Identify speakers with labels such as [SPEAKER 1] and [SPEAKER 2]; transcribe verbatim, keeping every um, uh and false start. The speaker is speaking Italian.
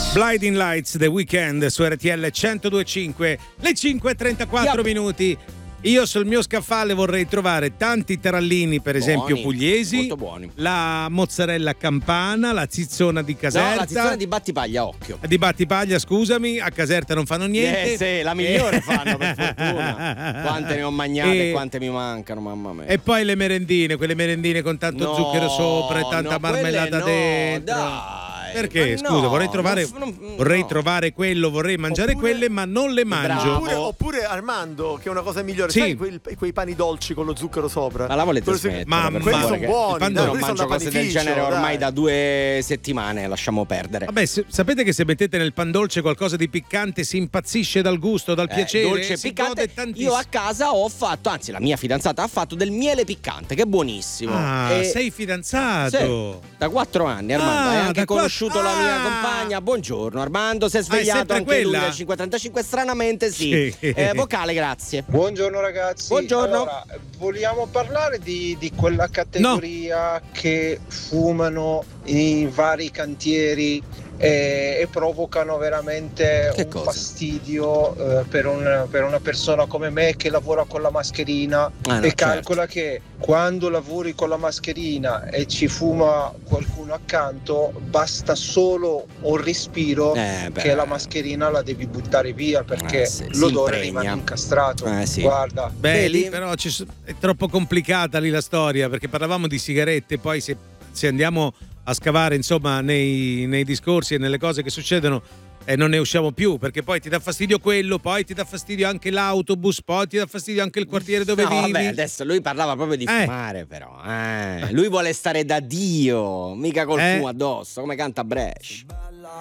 [SPEAKER 1] Blinding Lights, The Weeknd su R T L centodue e cinque, le cinque e trentaquattro yep. minuti. Io sul mio scaffale vorrei trovare tanti tarallini, per
[SPEAKER 2] buoni,
[SPEAKER 1] esempio pugliesi,
[SPEAKER 2] molto buoni.
[SPEAKER 1] La mozzarella campana, la zizzona di Caserta.
[SPEAKER 2] No, la zizzona di Battipaglia, occhio.
[SPEAKER 1] Di Battipaglia, scusami, a Caserta non fanno niente.
[SPEAKER 2] Eh sì, la migliore fanno, per fortuna. Quante ne ho mangiate e quante mi mancano, mamma mia.
[SPEAKER 1] E poi le merendine, quelle merendine con tanto
[SPEAKER 2] no,
[SPEAKER 1] zucchero sopra e tanta
[SPEAKER 2] no,
[SPEAKER 1] marmellata
[SPEAKER 2] no,
[SPEAKER 1] dentro.
[SPEAKER 2] Dai.
[SPEAKER 1] Perché?
[SPEAKER 2] Ma
[SPEAKER 1] Scusa,
[SPEAKER 2] no,
[SPEAKER 1] vorrei trovare
[SPEAKER 2] non, non,
[SPEAKER 1] vorrei
[SPEAKER 2] no.
[SPEAKER 1] trovare quello, vorrei mangiare
[SPEAKER 3] oppure,
[SPEAKER 1] quelle, ma non le mangio.
[SPEAKER 3] Oppure, oppure Armando, che è una cosa migliore,
[SPEAKER 1] sì.
[SPEAKER 3] sai quei, quei pani dolci con lo zucchero sopra?
[SPEAKER 2] Ma la volete smettere?
[SPEAKER 1] Ma
[SPEAKER 3] quelli sono buoni,
[SPEAKER 2] dai,
[SPEAKER 3] dai,
[SPEAKER 2] non mangio cose del genere ormai
[SPEAKER 3] dai.
[SPEAKER 2] da due settimane, lasciamo perdere.
[SPEAKER 1] Vabbè, se, sapete che se mettete nel pan dolce qualcosa di piccante si impazzisce dal gusto, dal
[SPEAKER 2] eh,
[SPEAKER 1] piacere,
[SPEAKER 2] dolce
[SPEAKER 1] si
[SPEAKER 2] piccante. Io a casa ho fatto, anzi la mia fidanzata ha fatto del miele piccante, che è buonissimo.
[SPEAKER 1] Ah,
[SPEAKER 2] e...
[SPEAKER 1] sei fidanzato?
[SPEAKER 2] Sì, da quattro anni, Armando.
[SPEAKER 1] Ah,
[SPEAKER 2] hai anche conosciuto
[SPEAKER 1] quattro...
[SPEAKER 2] la mia
[SPEAKER 1] ah.
[SPEAKER 2] compagna. Buongiorno Armando, si è svegliato
[SPEAKER 1] ah, è
[SPEAKER 2] anche
[SPEAKER 1] quella?
[SPEAKER 2] lui alle cinque e trentacinque, stranamente sì,
[SPEAKER 1] sì.
[SPEAKER 2] Eh, vocale, grazie.
[SPEAKER 4] Buongiorno ragazzi.
[SPEAKER 2] Buongiorno.
[SPEAKER 4] Allora, vogliamo parlare di, di quella categoria no. che fumano in vari cantieri e, e provocano veramente
[SPEAKER 2] che
[SPEAKER 4] un
[SPEAKER 2] cosa?
[SPEAKER 4] fastidio eh, per, un, per una persona come me che lavora con la mascherina
[SPEAKER 2] ah, no,
[SPEAKER 4] e calcola
[SPEAKER 2] certo.
[SPEAKER 4] che quando lavori con la mascherina e ci fuma qualcuno accanto basta solo un respiro
[SPEAKER 2] eh,
[SPEAKER 4] che la mascherina la devi buttare via perché
[SPEAKER 2] eh, sì,
[SPEAKER 4] l'odore rimane incastrato.
[SPEAKER 2] Eh, sì.
[SPEAKER 4] Guarda,
[SPEAKER 1] beh,
[SPEAKER 2] Vedi?
[SPEAKER 1] lì però ci, è troppo complicata lì la storia, perché parlavamo di sigarette, poi se, se andiamo a scavare insomma nei, nei discorsi e nelle cose che succedono e eh, non ne usciamo più, perché poi ti dà fastidio quello, poi ti dà fastidio anche l'autobus, poi ti dà fastidio anche il quartiere dove
[SPEAKER 2] no,
[SPEAKER 1] vivi.
[SPEAKER 2] Vabbè, adesso lui parlava proprio di
[SPEAKER 1] eh.
[SPEAKER 2] fumare, però eh. lui vuole stare da Dio, mica col
[SPEAKER 1] eh.
[SPEAKER 2] fumo addosso, come canta Brescia.